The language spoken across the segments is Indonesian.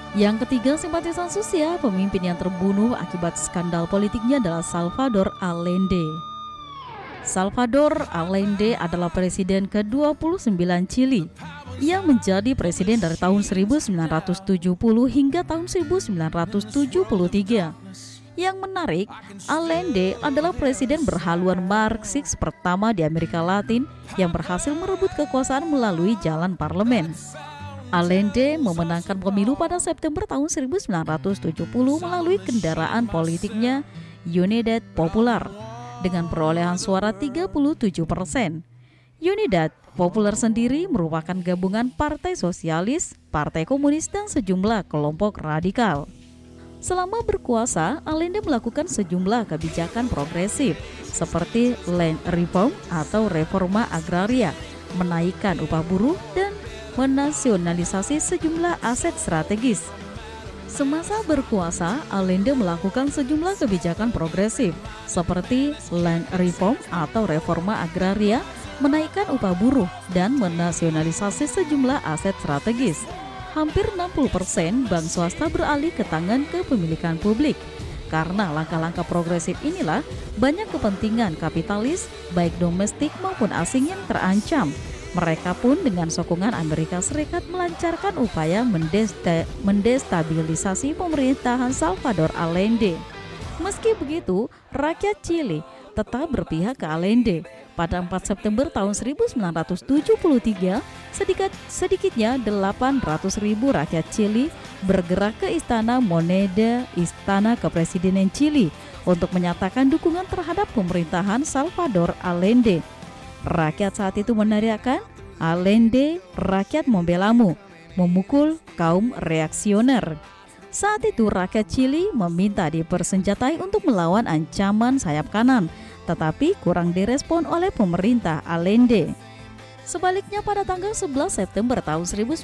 Yang ketiga, simpatisan Rusia, pemimpin yang terbunuh akibat skandal politiknya adalah Salvador Allende. Salvador Allende adalah presiden ke-29 Chili. Ia menjadi presiden dari tahun 1970 hingga tahun 1973. Yang menarik, Allende adalah presiden berhaluan Marxis pertama di Amerika Latin yang berhasil merebut kekuasaan melalui jalan parlemen. Allende memenangkan pemilu pada September tahun 1970 melalui kendaraan politiknya Unidad Popular dengan perolehan suara 37%. Unidad Popular sendiri merupakan gabungan Partai Sosialis, Partai Komunis, dan sejumlah kelompok radikal. Selama berkuasa, Allende melakukan sejumlah kebijakan progresif seperti land reform atau reforma agraria, menaikkan upah buruh, dan menasionalisasi sejumlah aset strategis. Semasa berkuasa, Allende melakukan sejumlah kebijakan progresif seperti land reform atau reforma agraria, menaikkan upah buruh, dan menasionalisasi sejumlah aset strategis. Hampir 60% bank swasta beralih ke tangan kepemilikan publik. Karena langkah-langkah progresif inilah, banyak kepentingan kapitalis, baik domestik maupun asing yang terancam. Mereka pun dengan sokongan Amerika Serikat melancarkan upaya mendestabilisasi pemerintahan Salvador Allende. Meski begitu, rakyat Chili tetap berpihak ke Allende. Pada 4 September tahun 1973, sedikitnya 800.000 rakyat Chili bergerak ke Istana Moneda, Istana Kepresidenan Chili, untuk menyatakan dukungan terhadap pemerintahan Salvador Allende. Rakyat saat itu meneriakkan, "Allende, rakyat membelamu," memukul kaum reaksioner. Saat itu rakyat Chili meminta dipersenjatai untuk melawan ancaman sayap kanan, tetapi kurang direspon oleh pemerintah Allende. Sebaliknya pada tanggal 11 September tahun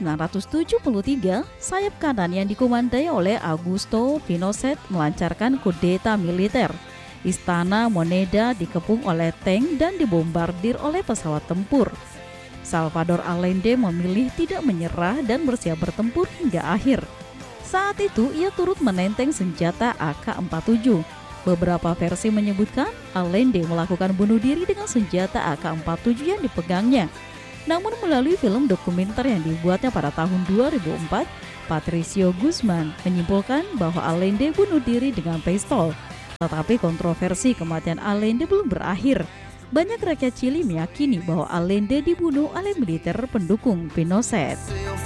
1973, sayap kanan yang dikomandai oleh Augusto Pinochet melancarkan kudeta militer. Istana Moneda dikepung oleh tank dan dibombardir oleh pesawat tempur. Salvador Allende memilih tidak menyerah dan bersiap bertempur hingga akhir. Saat itu ia turut menenteng senjata AK-47. Beberapa versi menyebutkan Allende melakukan bunuh diri dengan senjata AK-47 yang dipegangnya. Namun melalui film dokumenter yang dibuatnya pada tahun 2004, Patricio Guzman menyimpulkan bahwa Allende bunuh diri dengan pistol. Tetapi kontroversi kematian Allende belum berakhir. Banyak rakyat Chili meyakini bahwa Allende dibunuh oleh militer pendukung Pinochet.